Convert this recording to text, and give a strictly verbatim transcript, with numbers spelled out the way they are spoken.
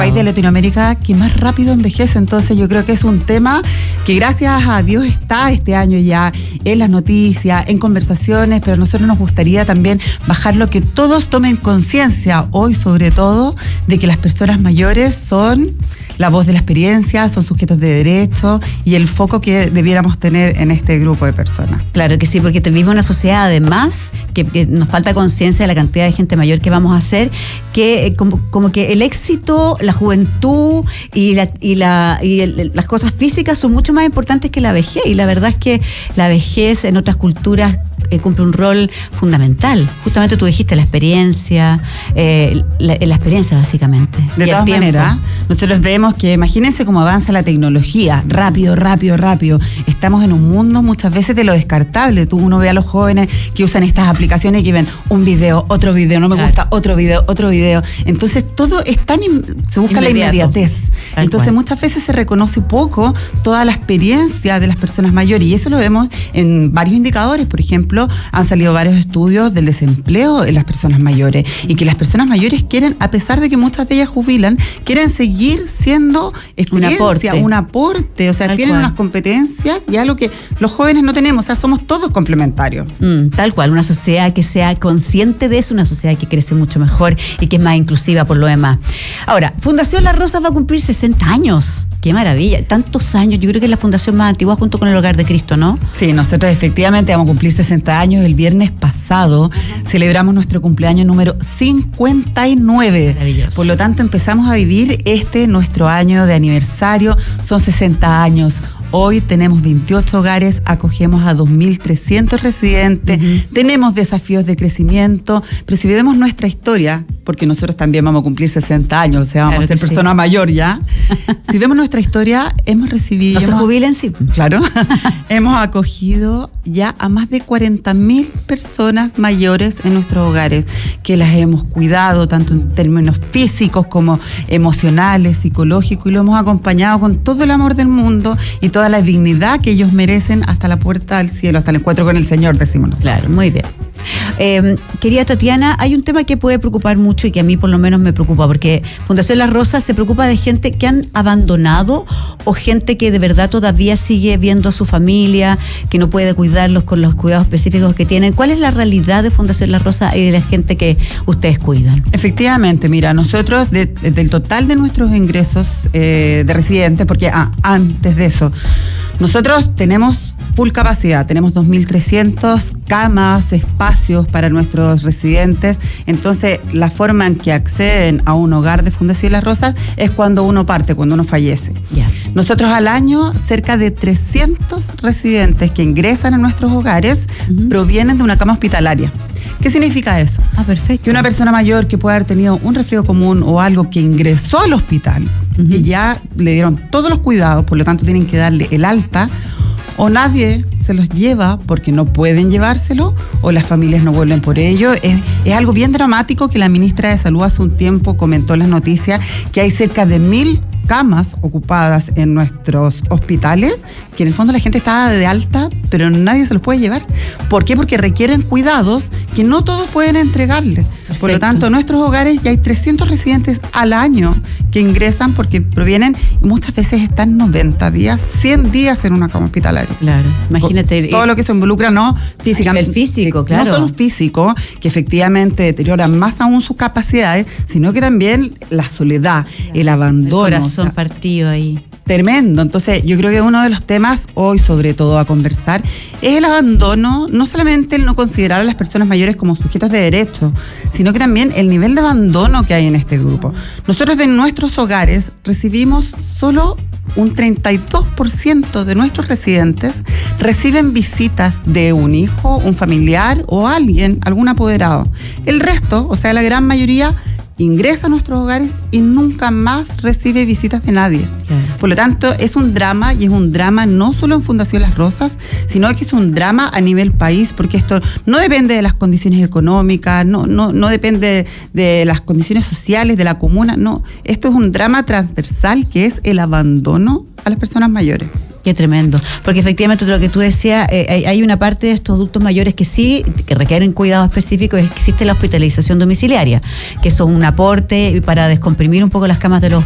país de Latinoamérica que más rápido envejece, entonces yo creo que es un tema que gracias a Dios está este año ya en las noticias, en conversaciones, pero a nosotros nos gustaría también bajarlo, que todos tomen conciencia hoy sobre todo de que las personas mayores son la voz de la experiencia, son sujetos de derecho y el foco que debiéramos tener en este grupo de personas. Claro que sí, porque vivimos una sociedad además que, que nos falta conciencia de la cantidad de gente mayor que vamos a ser, que eh, como, como que el éxito, la juventud y, la, y, la, y el, las cosas físicas son mucho más importantes que la vejez, y la verdad es que la vejez en otras culturas Eh, cumple un rol fundamental. Justamente tú dijiste la experiencia, eh, la, la experiencia básicamente. De todas maneras, nosotros vemos que imagínense cómo avanza la tecnología, rápido, rápido, rápido. Estamos en un mundo muchas veces de lo descartable. Tú uno ve a los jóvenes que usan estas aplicaciones y que ven un video, otro video, no me claro. gusta, otro video, otro video. Entonces todo es tan, se busca Inmediato. la inmediatez. Tal Entonces cual. muchas veces se reconoce poco toda la experiencia de las personas mayores, y eso lo vemos en varios indicadores. Por ejemplo, han salido varios estudios del desempleo en las personas mayores, y que las personas mayores quieren, a pesar de que muchas de ellas jubilan, quieren seguir siendo experiencia, un aporte, un aporte o sea, tal tienen cual. unas competencias y algo que los jóvenes no tenemos, o sea, somos todos complementarios. Mm, tal cual, una sociedad que sea consciente de eso, una sociedad que crece mucho mejor y que es más inclusiva por lo demás. Ahora, Fundación Las Rosas va a cumplir sesenta años. ¡Qué maravilla! Tantos años, yo creo que es la fundación más antigua junto con el Hogar de Cristo, ¿no? Sí, nosotros efectivamente vamos a cumplir sesenta años. El viernes pasado uh-huh. celebramos nuestro cumpleaños número cincuenta y nueve. Maravilloso. Por lo tanto, empezamos a vivir este nuestro año de aniversario. Son sesenta años. Hoy tenemos veintiocho hogares, acogemos a dos mil trescientos residentes, uh-huh. tenemos desafíos de crecimiento, pero si vemos nuestra historia, porque nosotros también vamos a cumplir sesenta años, o sea, vamos claro a ser persona sí. mayor ya. Si vemos nuestra historia, hemos recibido... No se jubilen, sí. Claro. Hemos acogido ya a más de cuarenta mil personas mayores en nuestros hogares, que las hemos cuidado, tanto en términos físicos como emocionales, psicológicos, y lo hemos acompañado con todo el amor del mundo y toda la dignidad que ellos merecen hasta la puerta del cielo, hasta el encuentro con el Señor, decimos nosotros. Claro, muy bien. Eh, querida Tatiana, hay un tema que puede preocupar mucho y que a mí por lo menos me preocupa, porque Fundación Las Rosas se preocupa de gente que han abandonado o gente que de verdad todavía sigue viendo a su familia, que no puede cuidarlos con los cuidados específicos que tienen. ¿Cuál es la realidad de Fundación Las Rosas y de la gente que ustedes cuidan? Efectivamente, mira, nosotros de, de, del total de nuestros ingresos eh, de residentes, porque ah, antes de eso, nosotros tenemos full capacidad, tenemos dos mil trescientas camas, espacios para nuestros residentes. Entonces, la forma en que acceden a un hogar de Fundación Las Rosas es cuando uno parte, cuando uno fallece. Yeah. Nosotros al año, cerca de trescientos residentes que ingresan a nuestros hogares uh-huh. provienen de una cama hospitalaria. ¿Qué significa eso? Ah, perfecto. Que una persona mayor que puede haber tenido un resfrío común o algo, que ingresó al hospital uh-huh. y ya le dieron todos los cuidados, por lo tanto tienen que darle el alta, o nadie se los lleva porque no pueden llevárselo, o las familias no vuelven por ello. Es, es algo bien dramático que la ministra de Salud hace un tiempo comentó en las noticias, que hay cerca de mil camas ocupadas en nuestros hospitales, que en el fondo la gente está de alta, pero nadie se los puede llevar. ¿Por qué? Porque requieren cuidados que no todos pueden entregarles. Perfecto. Por lo tanto, en nuestros hogares ya hay trescientos residentes al año que ingresan porque provienen, y muchas veces están noventa días, cien días en una cama hospitalaria. Claro, imagínate. Todo lo que se involucra, no físicamente. El físico, claro. No solo físico, que efectivamente deteriora más aún sus capacidades, sino que también la soledad, el abandono. El corazón o sea, partido ahí. Tremendo. Entonces, yo creo que uno de los temas hoy, sobre todo, a conversar, es el abandono, no solamente el no considerar a las personas mayores como sujetos de derecho, sino que también el nivel de abandono que hay en este grupo. Nosotros de nuestros hogares recibimos solo un treinta y dos por ciento de nuestros residentes reciben visitas de un hijo, un familiar o alguien, algún apoderado. El resto, o sea, la gran mayoría, ingresa a nuestros hogares y nunca más recibe visitas de nadie. Claro. Por lo tanto, es un drama, y es un drama no solo en Fundación Las Rosas, sino que es un drama a nivel país, porque esto no depende de las condiciones económicas, no, no, no depende de las condiciones sociales de la comuna, no. Esto es un drama transversal, que es el abandono a las personas mayores. Qué tremendo, porque efectivamente lo que tú decías, eh, hay, hay una parte de estos adultos mayores que sí, que requieren cuidado específico, es que existe la hospitalización domiciliaria, que eso es un aporte para descomprimir un poco las camas de los